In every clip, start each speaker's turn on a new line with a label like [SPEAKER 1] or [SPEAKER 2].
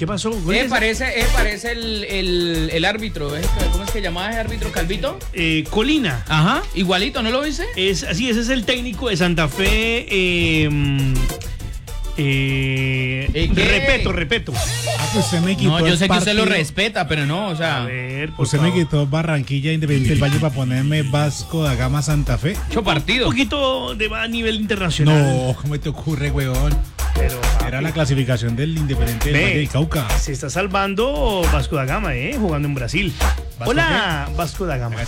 [SPEAKER 1] ¿Qué pasó?
[SPEAKER 2] Parece el árbitro. ¿Cómo es que llamaba ese árbitro, Calvito?
[SPEAKER 1] Colina.
[SPEAKER 2] Ajá, igualito, ¿no lo viste?
[SPEAKER 1] Ese es el técnico de Santa Fe. Repeto.
[SPEAKER 3] Usted me quitó
[SPEAKER 2] No, yo sé que
[SPEAKER 3] partido.
[SPEAKER 2] usted lo respeta, pero no, o sea.
[SPEAKER 1] A ver,
[SPEAKER 3] Usted me quitó Barranquilla Independiente del Valle para ponerme Vasco da Gama Santa Fe.
[SPEAKER 2] Mucho partido.
[SPEAKER 1] Un poquito de a nivel internacional.
[SPEAKER 3] No, ¿cómo te ocurre, weón?
[SPEAKER 1] Pero,
[SPEAKER 3] Era la clasificación del Independiente del Valle del Cauca.
[SPEAKER 1] Se está salvando Vasco da Gama, jugando en Brasil. Hola, Vasco da Gama.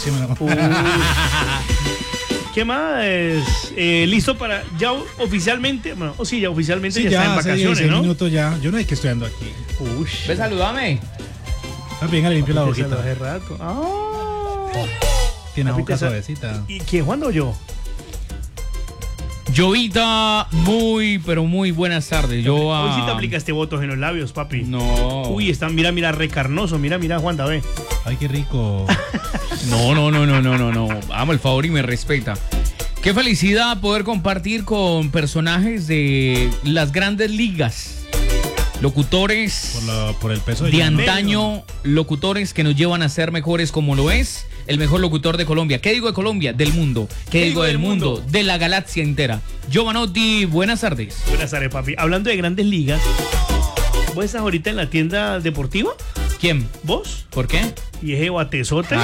[SPEAKER 1] ¿Qué más? ¿Listo para ya oficialmente? Bueno, ya oficialmente ya está en vacaciones, ¿no?
[SPEAKER 3] Minutos ya. Yo no es que estoy ando aquí.
[SPEAKER 2] Ve, saludame.
[SPEAKER 3] Venga, le limpio la
[SPEAKER 1] Porque
[SPEAKER 3] boquita.
[SPEAKER 1] hace rato.
[SPEAKER 3] Tiene
[SPEAKER 1] Papi,
[SPEAKER 3] boca suavecita.
[SPEAKER 1] ¿Y quién, Juan o yo?
[SPEAKER 2] Jovita, pero muy buenas tardes.
[SPEAKER 1] Hoy sí te aplicaste votos en los labios, papi.
[SPEAKER 2] No.
[SPEAKER 1] Uy, están, mira, recarnoso. Mira, Juan, ve.
[SPEAKER 3] Ay, qué rico.
[SPEAKER 2] No. Amo el favor y me respeta. Qué felicidad poder compartir con personajes de las grandes ligas. Locutores
[SPEAKER 3] por el peso
[SPEAKER 2] de antaño, locutores que nos llevan a ser mejores, como lo es el mejor locutor de Colombia. ¿Qué digo de Colombia? Del mundo. ¿Qué digo del mundo? De la galaxia entera. Giovanotti, buenas tardes.
[SPEAKER 1] Buenas tardes, papi. Hablando de grandes ligas, ¿vos estás ahorita en la tienda deportiva?
[SPEAKER 2] ¿Quién?
[SPEAKER 1] ¿Vos?
[SPEAKER 2] ¿Por qué?
[SPEAKER 1] Y ese batezote.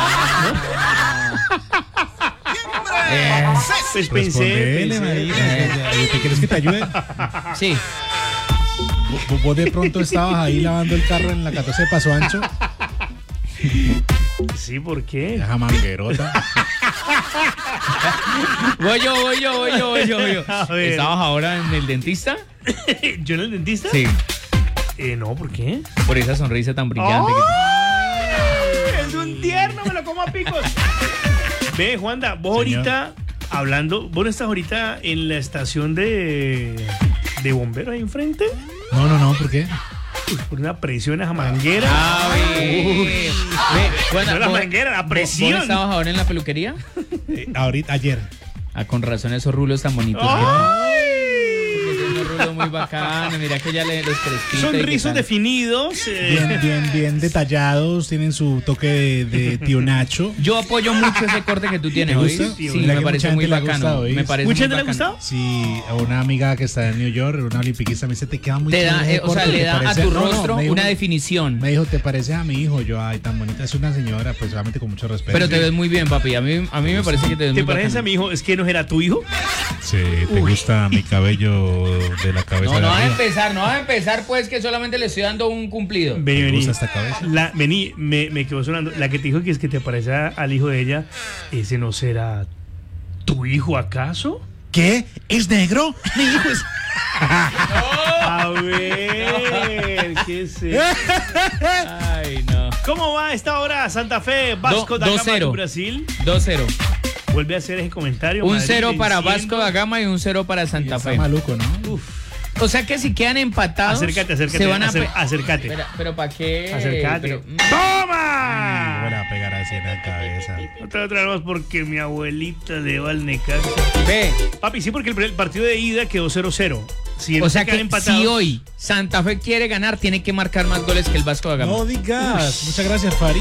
[SPEAKER 1] Pues pensé.
[SPEAKER 3] ¿Te quieres que te ayude?
[SPEAKER 2] Sí.
[SPEAKER 3] ¿Vos de pronto estabas ahí lavando el carro en la 14 de Paso Ancho?
[SPEAKER 1] Sí, ¿por qué?
[SPEAKER 3] Esa manguerota.
[SPEAKER 2] Voy yo. ¿Estabas ahora en el dentista?
[SPEAKER 1] ¿Yo en el dentista?
[SPEAKER 2] Sí.
[SPEAKER 1] No, ¿por qué?
[SPEAKER 2] Por esa sonrisa tan brillante
[SPEAKER 1] Es un tierno, me lo como a picos. Ve, Juanda, vos ahorita hablando, ¿vos no estás ahorita en la estación de bomberos ahí enfrente?
[SPEAKER 3] No, ¿por qué?
[SPEAKER 1] Por una presión a esa manguera.
[SPEAKER 2] Bueno,
[SPEAKER 1] la manguera, la presión.
[SPEAKER 2] ¿Vos estabas ahora en la peluquería?
[SPEAKER 3] Ayer.
[SPEAKER 2] Con razón esos rulos tan bonitos. Unos rulos muy bacanos. Mira que ya los crespitos.
[SPEAKER 1] Son rizos definidos.
[SPEAKER 3] Bien detallados. Tienen su toque de tío Nacho.
[SPEAKER 2] Yo apoyo mucho ese corte que tú tienes.
[SPEAKER 3] ¿Te gusta?
[SPEAKER 2] Sí, me parece muy bacano.
[SPEAKER 1] ¿Mucha gente le ha gustado?
[SPEAKER 3] Sí, a una amiga que está en New York, una olimpiquista, me dice, te queda muy
[SPEAKER 2] chévere. O sea, le da a tu rostro una definición.
[SPEAKER 3] Me dijo, ¿te pareces a mi hijo? Yo, ay, tan bonita. Es una señora, pues obviamente con mucho respeto.
[SPEAKER 2] Pero te ves muy bien, papi. A mí me parece que te ves muy bien.
[SPEAKER 1] ¿Te pareces a mi hijo? ¿Es que no era tu hijo?
[SPEAKER 3] Sí, ¿te gusta mi cabello de la cabeza?
[SPEAKER 2] No vas a empezar, pues, que solamente le estoy dando un cumplido.
[SPEAKER 3] ¿Te gusta esta cabeza?
[SPEAKER 1] Me quedó sonando. La que te dijo que es que te parece al hijo de ella, ¿ese no será tu hijo acaso?
[SPEAKER 3] ¿Qué? ¿Es negro? Mi hijo es...
[SPEAKER 1] A ver, ¿qué es eso?
[SPEAKER 2] Ay, no.
[SPEAKER 1] ¿Cómo va a esta hora Santa Fe, Vasco da Gama en Brasil?
[SPEAKER 2] 2-0.
[SPEAKER 1] Vuelve a hacer ese comentario.
[SPEAKER 2] Un 0 para Vasco da Gama y un 0 para Santa Fe.
[SPEAKER 3] Está maluco, ¿no?
[SPEAKER 2] Uf. O sea que si quedan empatados.
[SPEAKER 1] Acércate.
[SPEAKER 2] Se van a
[SPEAKER 1] acércate.
[SPEAKER 2] Pero ¿para qué?
[SPEAKER 1] Acércate. ¡Toma!
[SPEAKER 3] Me voy a pegar así en la cabeza.
[SPEAKER 1] Otra vez porque mi abuelita le va al Necaxa.
[SPEAKER 2] Ve.
[SPEAKER 1] Papi, sí, porque el partido de ida quedó 0-0.
[SPEAKER 2] O sea que si hoy Santa Fe quiere ganar, tiene que marcar más goles que el Vasco da Gama.
[SPEAKER 3] No digas. Muchas gracias, Farid.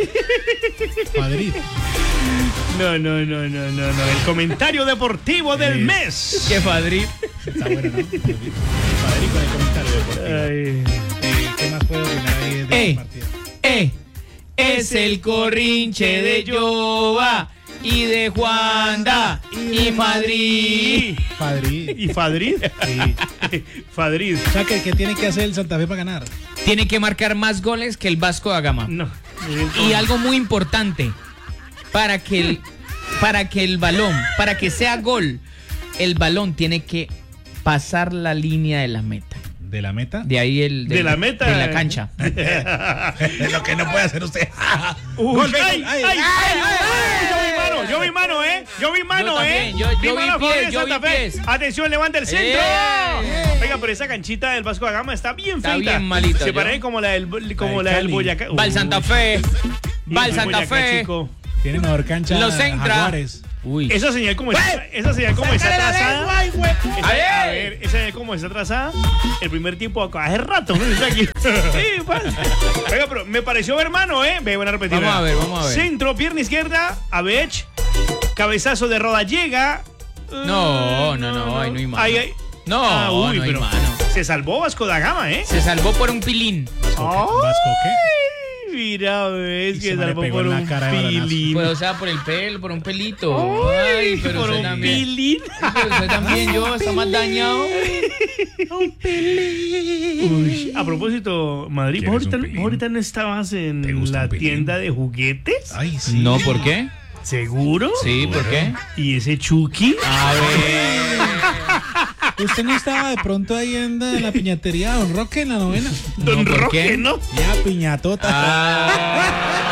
[SPEAKER 1] No. El comentario deportivo del mes.
[SPEAKER 2] ¿Qué Fadrid?
[SPEAKER 3] Está bueno, ¿no? Farid con el comentario deportivo. ¿Qué más puedo opinar ahí de la partida?
[SPEAKER 2] Es el corrinche de Jova y de Juanda y Madrid.
[SPEAKER 1] ¿Y Fadrid?
[SPEAKER 3] Sí.
[SPEAKER 1] Fadrid.
[SPEAKER 3] O sea, ¿qué tiene que hacer el Santa Fe para ganar?
[SPEAKER 2] Tiene que marcar más goles que el Vasco da Gama.
[SPEAKER 1] No.
[SPEAKER 2] Y algo muy importante, para que el balón, para que sea gol, el balón tiene que pasar la línea de la meta.
[SPEAKER 3] ¿De la meta?
[SPEAKER 2] De ahí
[SPEAKER 1] de la meta.
[SPEAKER 2] De la cancha.
[SPEAKER 3] Es lo que no puede hacer usted.
[SPEAKER 1] ¡Gol! ¡Ay! Yo vi mano, ¿eh? Yo vi pies. Atención, levanta el centro. Venga, pero esa canchita del Vasco da Gama está bien feita.
[SPEAKER 2] Está bien malita.
[SPEAKER 1] Se parece como la del Boyacá.
[SPEAKER 2] Va el Santa Fe.
[SPEAKER 1] Chico.
[SPEAKER 3] Tiene mejor cancha.
[SPEAKER 2] Lo centra.
[SPEAKER 3] Jaguares.
[SPEAKER 2] Uy.
[SPEAKER 1] Esa señal como está atrasada. A ver, esa señal como está atrasada. El primer tiempo acá hace rato, ¿no? Está aquí. Sí, oiga, pero me pareció ver mano, ¿eh? Ve, buena repetida.
[SPEAKER 2] Vamos a ver.
[SPEAKER 1] Centro, pierna izquierda, Abech. Cabezazo de Roda llega.
[SPEAKER 2] No, ahí no hay mano. No hay
[SPEAKER 1] pero
[SPEAKER 2] mano.
[SPEAKER 1] Se salvó Vasco da Gama, ¿eh?
[SPEAKER 2] Se salvó por un pilín.
[SPEAKER 3] ¿Vasco qué?
[SPEAKER 1] Mira, ves que
[SPEAKER 3] se
[SPEAKER 1] salvó
[SPEAKER 3] le pegó
[SPEAKER 1] por
[SPEAKER 3] en la
[SPEAKER 1] un
[SPEAKER 3] cara de balonazo.
[SPEAKER 1] pilín.
[SPEAKER 2] Pues, o sea, por el pelo, por un pelito. Ay, pero
[SPEAKER 1] por
[SPEAKER 2] usted
[SPEAKER 1] un
[SPEAKER 2] también.
[SPEAKER 1] pilín.
[SPEAKER 2] Pero usted también, yo, está más dañado.
[SPEAKER 1] Uy, a propósito, Madrid, ¿vos ahorita no estabas en la tienda de juguetes?
[SPEAKER 3] Ay, sí.
[SPEAKER 2] No, ¿por qué?
[SPEAKER 1] ¿Seguro?
[SPEAKER 2] Sí, ¿por qué?
[SPEAKER 1] ¿Y ese Chucky?
[SPEAKER 2] A ver.
[SPEAKER 3] ¿Usted no estaba de pronto ahí en la piñatería Don Roque en la novena?
[SPEAKER 1] Don
[SPEAKER 2] ¿por
[SPEAKER 1] Roque,
[SPEAKER 2] qué?
[SPEAKER 1] ¿no?
[SPEAKER 3] Ya, piñatota.
[SPEAKER 2] Ah.